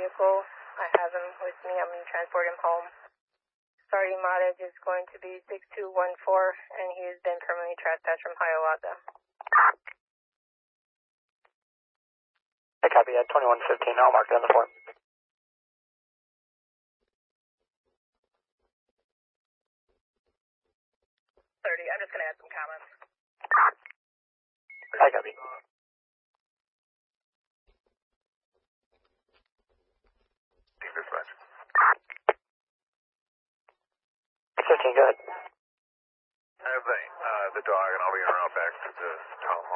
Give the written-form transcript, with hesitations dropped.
vehicle. I have him with me. I'm going to transport him home. Starting mileage is going to be 6214, and he has been permanently trespassed from Hiawatha. I copy that, 2115. I'll mark it on the form. 30. I'm just going to add some comments. I copy. Dispatch. 15, go ahead. Have the dog, and I'll be en route back to the town hall.